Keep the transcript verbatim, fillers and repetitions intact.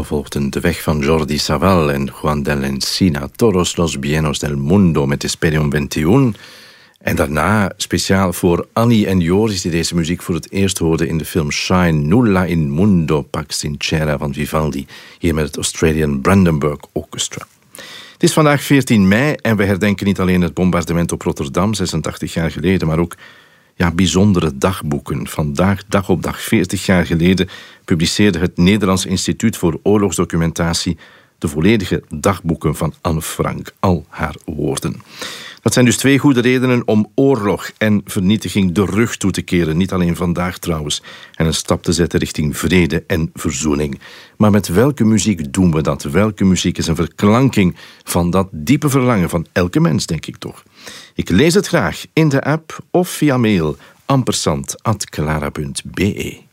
volgden De Weg van Jordi Savall en Juan del Encina, Todos los Bienos del Mundo met Hesperion veintiún. En daarna speciaal voor Annie en Joris, die deze muziek voor het eerst hoorden in de film Shine, Nulla in Mundo Pax Sincera van Vivaldi, hier met het Australian Brandenburg Orchestra. Het is vandaag veertien mei en we herdenken niet alleen het bombardement op Rotterdam, zesentachtig jaar geleden, maar ook ja, bijzondere dagboeken. Vandaag, dag op dag, veertig jaar geleden, publiceerde het Nederlands Instituut voor Oorlogsdocumentatie de volledige dagboeken van Anne Frank, al haar woorden. Dat zijn dus twee goede redenen om oorlog en vernietiging de rug toe te keren. Niet alleen vandaag trouwens. En een stap te zetten richting vrede en verzoening. Maar met welke muziek doen we dat? Welke muziek is een verklanking van dat diepe verlangen van elke mens, denk ik toch? Ik lees het graag in de app of via mail ampersand at clara punt be.